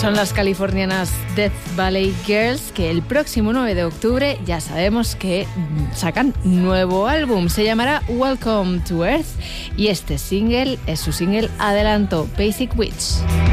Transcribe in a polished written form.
Son las californianas Death Valley Girls, que el próximo 9 de octubre ya sabemos que sacan nuevo álbum. Se llamará Welcome to Earth y este single es su single adelanto, Basic Witch.